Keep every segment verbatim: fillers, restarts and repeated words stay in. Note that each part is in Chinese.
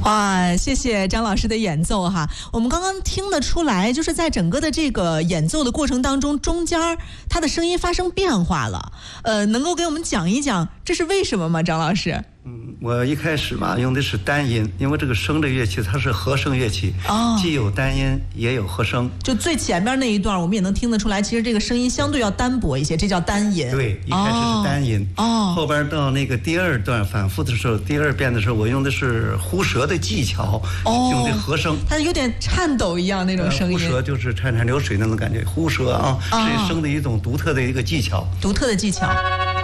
哇，谢谢张老师的演奏哈。我们刚刚听得出来，就是在整个的这个演奏的过程当中，中间他的声音发生变化了。呃，能够给我们讲一讲这是为什么吗，张老师？ 嗯，我一开始嘛用的是单音，因为这个笙的乐器它是和声乐器，哦，既有单音也有和声。 就最前面那一段，我们也能听得出来，其实这个声音相对要单薄一些，这叫单音。 对，一开始是单音，哦，后边到那个第二段反复的时候，第二遍的时候，我用的是呼舌的技巧，哦，用的和声， 它有点颤抖一样那种声音。 呃、呼舌就是潺潺流水那种感觉，呼舌啊，哦，是笙的一种独特的一个技巧， 独特的技巧。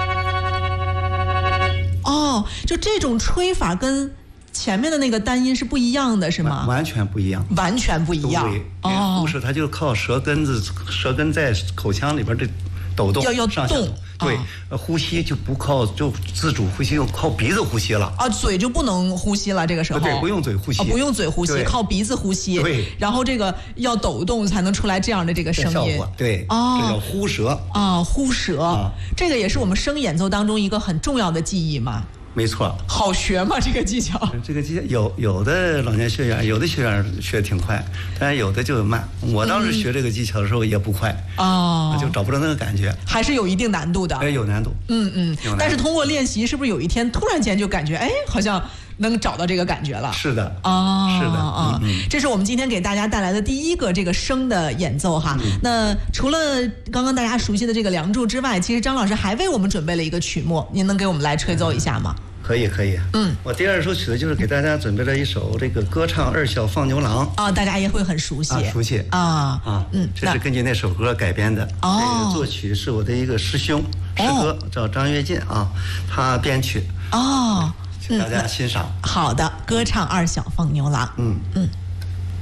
哦，就这种吹法跟前面的那个单音是不一样的，是吗？ 完全不一样， 完全不一样。 对，哦，呼舌它就靠舌根子，舌根在口腔里边的抖动， 要要动。 对，哦，呼吸就不靠就自主呼吸，用靠鼻子呼吸了。 啊，嘴就不能呼吸了，这个时候。 对，不用嘴呼吸。 啊，不用嘴呼吸，靠鼻子呼吸。 对。 然后这个要抖动才能出来这样的这个声音。 对。哦。这叫呼舌。 啊，呼舌，啊，这个也是我们声演奏当中一个很重要的技艺嘛。 没错， 好学吗？这个技巧？ 这个技巧有有的老年学员，有的学员学挺快，但有的就慢。我当时学这个技巧的时候也不快，哦，嗯，就找不着那个感觉， 还是有一定难度的。 哎，有难度。 嗯嗯。但是通过练习，是不是有一天突然间就感觉，哎，好像能找到这个感觉了？ 是的。 哦， 是的。 啊，嗯，这是我们今天给大家带来的第一个这个笙的演奏哈。嗯，那除了刚刚大家熟悉的这个《梁祝》之外，其实张老师还为我们准备了一个曲目，您能给我们来吹奏一下吗？ 可以可以，嗯，我第二首曲子就是给大家准备了一首这个歌唱二小放牛郎啊，大家也会很熟悉， 啊、熟悉啊啊，嗯，这是根据那首歌改编的。哦，这个作曲是我的一个师兄，师哥叫张跃进啊，他编曲。哦，请大家欣赏。 好的，歌唱二小放牛郎。嗯嗯。